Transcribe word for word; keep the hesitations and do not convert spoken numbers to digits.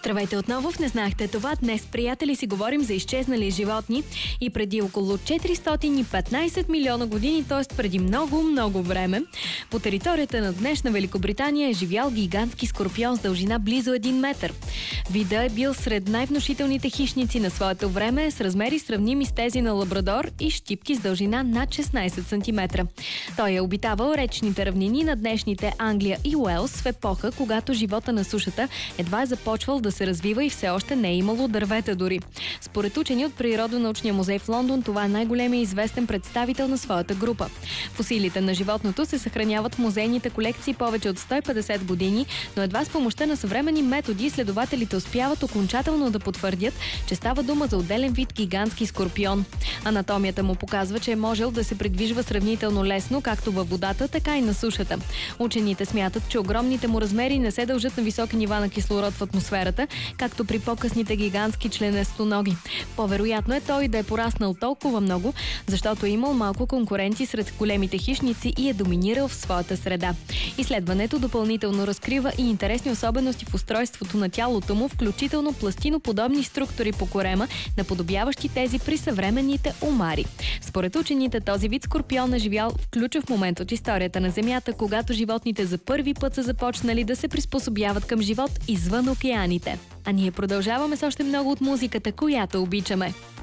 Здравейте отново в Не знаехте това. Днес, приятели, си говорим за изчезнали животни и преди около четиристотин и петнайсет милиона години, т.е. преди много, много време, по територията на днешна Великобритания е живял гигантски скорпион с дължина близо един метър. Видът е бил сред най-внушителните хищници на своето време, с размери сравними с тези на лабрадор и щипки с дължина над шестнайсет сантиметра. Той е обитавал речните равнини на днешните Англия и Уелс в епоха, когато живота на сушата едва е започвал да се развива и все още не е имало дървета дори. Според учени от Природонаучния музей в Лондон, това е най-големият известен представител на своята група. Фосилите на животното се съхраняват в музейните колекции повече от сто и петдесет години, но едва с помощта на съвременни методи изследователите успяват окончателно да потвърдят, че става дума за отделен вид гигантски скорпион. Анатомията му показва, че е можел да се придвижва сравнително лесно както във водата, така и на сушата. Учените смятат, че огромните му размери не се дължат на високи нива на кислород в атмосферата, както при по-късните гигантски членестоноги. По-вероятно е той да е пораснал толкова много, защото е имал малко конкуренти сред големите хищници и е доминирал в своята среда. Изследването допълнително разкрива и интересни особености в устройството на тялото му, включително пластиноподобни структури по корема, наподобяващи тези при съвременните омари. Според учените, този вид скорпион е живял в ключов момент от историята на Земята, когато животните за първи път са започнали да се приспособяват към живот извън океаните. А ние продължаваме с още много от музиката, която обичаме.